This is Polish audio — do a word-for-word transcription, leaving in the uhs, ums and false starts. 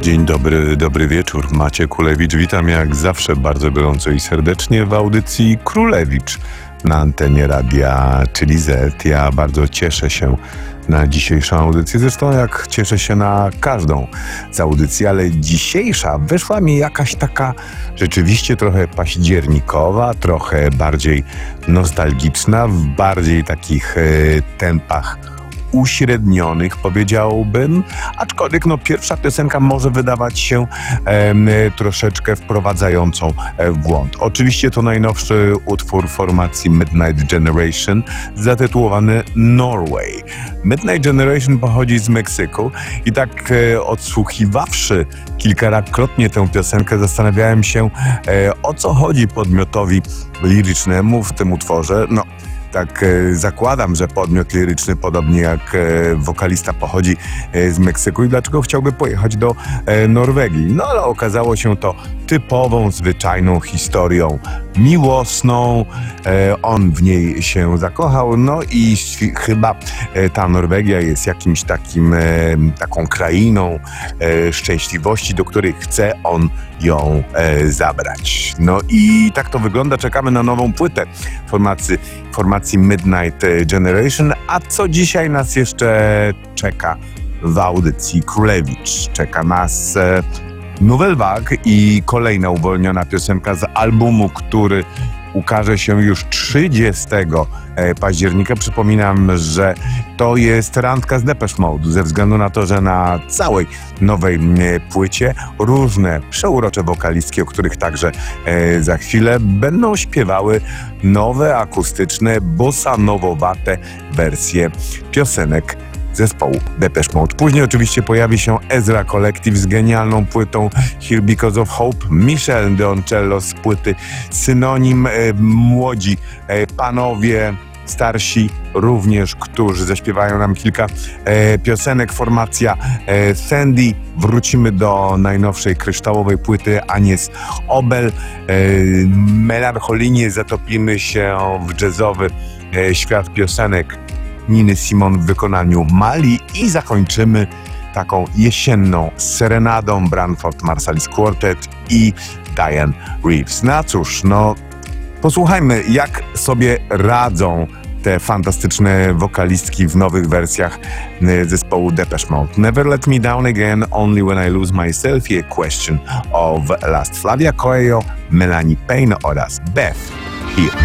Dzień dobry, dobry wieczór. Maciek Kulewicz, witam jak zawsze bardzo gorąco i serdecznie w audycji Królewicz na antenie radia, czyli Z. Ja bardzo cieszę się na dzisiejszą audycję, zresztą jak cieszę się na każdą z audycji, ale dzisiejsza wyszła mi jakaś taka rzeczywiście trochę październikowa, trochę bardziej nostalgiczna, w bardziej takich e, tempach uśrednionych, powiedziałbym, aczkolwiek no pierwsza piosenka może wydawać się e, troszeczkę wprowadzającą w błąd. Oczywiście to najnowszy utwór formacji Midnight Generation zatytułowany Norway. Midnight Generation pochodzi z Meksyku i tak e, odsłuchiwawszy kilkakrotnie tę piosenkę zastanawiałem się e, o co chodzi podmiotowi lirycznemu w tym utworze. No Tak e, zakładam, że podmiot liryczny, podobnie jak e, wokalista, pochodzi e, z Meksyku i dlaczego chciałby pojechać do e, Norwegii. No ale okazało się to typową, zwyczajną historią miłosną. E, on w niej się zakochał, no i świ- chyba e, ta Norwegia jest jakimś takim, e, taką krainą e, szczęśliwości, do której chce on ją e, zabrać. No i tak to wygląda. Czekamy na nową płytę formacji, formacji Midnight Generation. A co dzisiaj nas jeszcze czeka w audycji Królewicz? Czeka nas e, Nouvelle Vague i kolejna uwolniona piosenka z albumu, który ukaże się już trzydziestego października. Przypominam, że to jest randka z Depeche Mode, ze względu na to, że na całej nowej płycie różne przeurocze wokalistki, o których także e, za chwilę, będą śpiewały nowe, akustyczne, bossa-nowowate wersje piosenek zespołu Depeche Mode. Później oczywiście pojawi się Ezra Collective z genialną płytą Here Because of Hope, Michel Deoncello z płyty Synonim, e, młodzi e, panowie, starsi również, którzy zaśpiewają nam kilka e, piosenek. Formacja e, Sandy. Wrócimy do najnowszej kryształowej płyty Agnieszki Obel. E, melancholijnie zatopimy się w jazzowy e, świat piosenek Niny Simon w wykonaniu Mali i zakończymy taką jesienną serenadą Branford Marsalis Quartet i Diane Reeves. No cóż, no posłuchajmy, jak sobie radzą te fantastyczne wokalistki w nowych wersjach zespołu Depeche Mode. Never Let Me Down Again, Only When I Lose Myself i A Question of Lust. Flavia Coelho, Melanie Payne oraz Beth Hill.